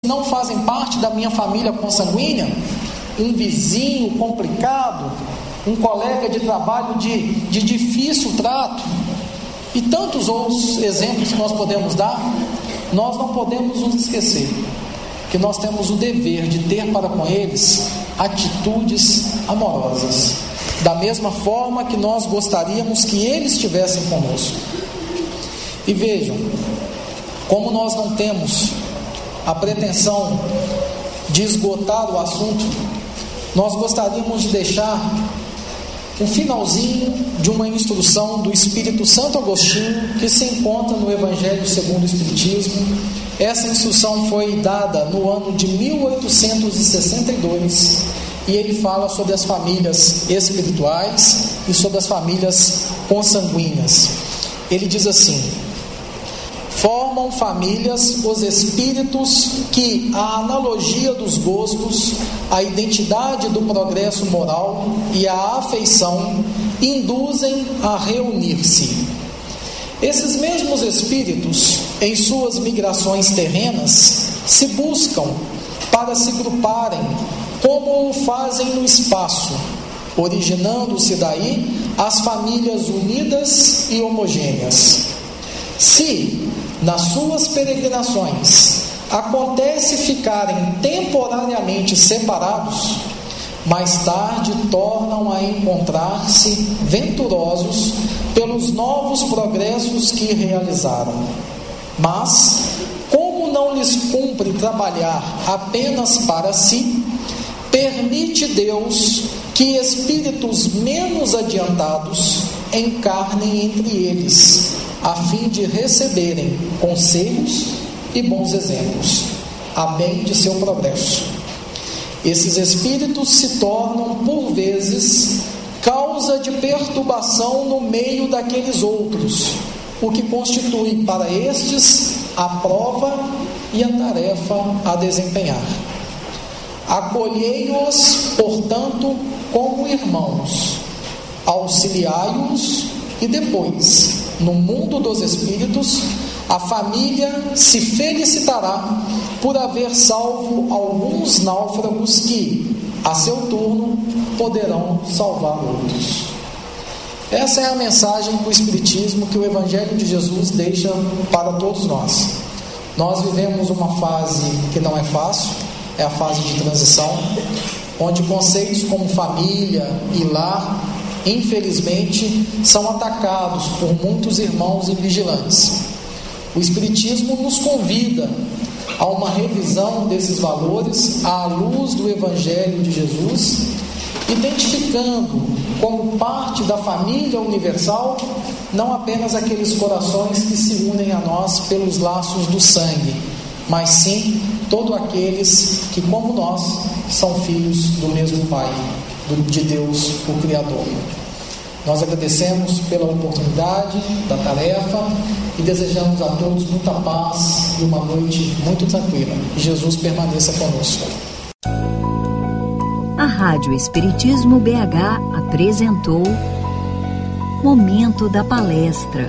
não fazem parte da minha família consanguínea, um vizinho complicado, um colega de trabalho de difícil trato, e tantos outros exemplos que nós podemos dar, nós não podemos nos esquecer que nós temos o dever de ter para com eles atitudes amorosas, da mesma forma que nós gostaríamos que eles estivessem conosco. E vejam, como nós não temos a pretensão de esgotar o assunto, nós gostaríamos de deixar um finalzinho de uma instrução do Espírito Santo Agostinho, que se encontra no Evangelho segundo o Espiritismo. Essa instrução foi dada no ano de 1862, e ele fala sobre as famílias espirituais e sobre as famílias consanguíneas. Ele diz assim: formam famílias os espíritos que, à analogia dos gostos, a identidade do progresso moral e a afeição, induzem a reunir-se. Esses mesmos espíritos, em suas migrações terrenas, se buscam para se gruparem, como o fazem no espaço, originando-se daí as famílias unidas e homogêneas. Se, nas suas peregrinações, acontece ficarem temporariamente separados, mais tarde tornam a encontrar-se venturosos pelos novos progressos que realizaram. Mas, como não lhes cumpre trabalhar apenas para si, permite Deus que espíritos menos adiantados encarnem entre eles, a fim de receberem conselhos e bons exemplos, a bem de seu progresso. Esses espíritos se tornam, por vezes, causa de perturbação no meio daqueles outros, o que constitui para estes a prova e a tarefa a desempenhar. Acolhei-os, portanto, como irmãos, auxiliai-os e depois, no mundo dos espíritos, a família se felicitará por haver salvo alguns náufragos que, a seu turno, poderão salvar outros. Essa é a mensagem que o Espiritismo, que o Evangelho de Jesus deixa para todos nós. Nós vivemos uma fase que não é fácil, é a fase de transição, onde conceitos como família e lar, infelizmente, são atacados por muitos irmãos invigilantes. O Espiritismo nos convida a uma revisão desses valores à luz do Evangelho de Jesus, identificando como parte da família universal não apenas aqueles corações que se unem a nós pelos laços do sangue, mas sim todos aqueles que, como nós, são filhos do mesmo Pai, de Deus, o Criador. Nós agradecemos pela oportunidade da tarefa e desejamos a todos muita paz e uma noite muito tranquila. Que Jesus permaneça conosco. A Rádio Espiritismo BH apresentou Momento da Palestra.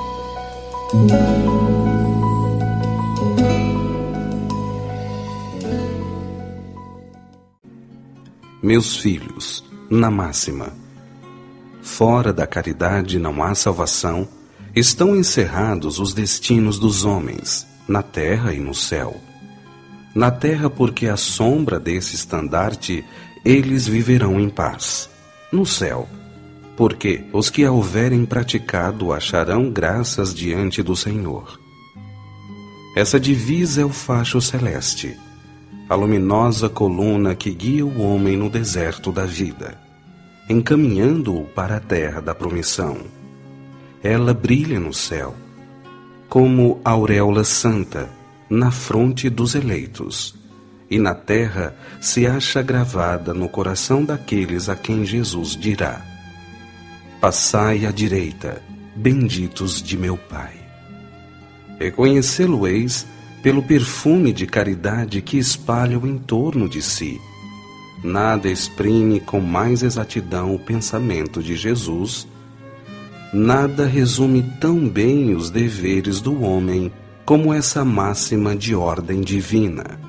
Meus filhos, na máxima: fora da caridade não há salvação, estão encerrados os destinos dos homens, na terra e no céu. Na terra, porque à sombra desse estandarte eles viverão em paz. No céu, porque os que a houverem praticado acharão graças diante do Senhor. Essa divisa é o facho celeste, a luminosa coluna que guia o homem no deserto da vida, encaminhando-o para a terra da promissão. Ela brilha no céu, como a auréola santa, na fronte dos eleitos, e na terra se acha gravada no coração daqueles a quem Jesus dirá: passai à direita, benditos de meu Pai. Reconhecê-lo-eis pelo perfume de caridade que espalham em torno de si. Nada exprime com mais exatidão o pensamento de Jesus, nada resume tão bem os deveres do homem como essa máxima de ordem divina.